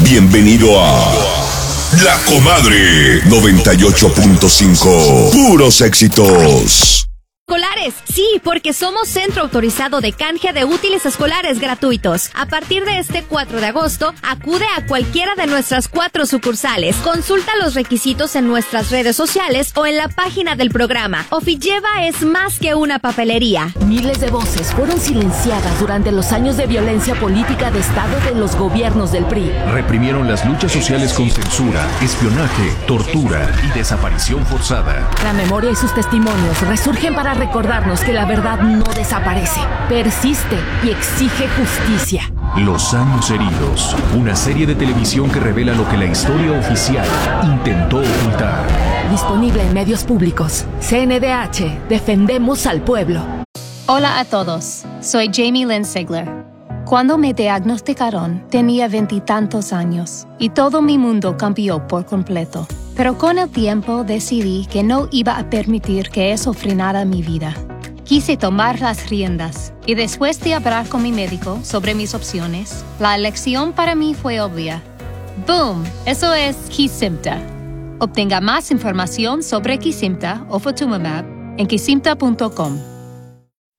Bienvenido a La Comadre 98.5. Puros éxitos. Escolares, sí, porque somos centro autorizado de canje de útiles escolares gratuitos. A partir de este 4 de agosto, acude a cualquiera de nuestras 4 sucursales. Consulta los requisitos en nuestras redes sociales o en la página del programa. Ofilleva es más que una papelería. Miles de voces fueron silenciadas durante los años de violencia política de Estado de los gobiernos del PRI. Reprimieron las luchas sociales con censura, espionaje, tortura y desaparición forzada. La memoria y sus testimonios resurgen para recordarnos que la verdad no desaparece, persiste y exige justicia. Los años heridos, una serie de televisión que revela lo que la historia oficial intentó ocultar. Disponible en medios públicos. CNDH, defendemos al pueblo. Hola a todos, soy Jamie Lynn Sigler. Cuando me diagnosticaron, tenía 20 y tantos años y todo mi mundo cambió por completo. Pero con el tiempo decidí que no iba a permitir que eso frenara mi vida. Quise tomar las riendas y después de hablar con mi médico sobre mis opciones, la elección para mí fue obvia. ¡Boom! Eso es Kesimpta. Obtenga más información sobre Kesimpta o Ofatumumab en kesimpta.com.